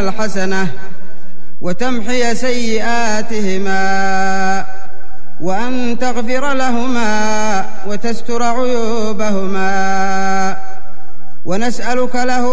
الحسنة وتمحي سيئاتهما، وأن تغفر لهما وتستر عيوبهما، ونسألك له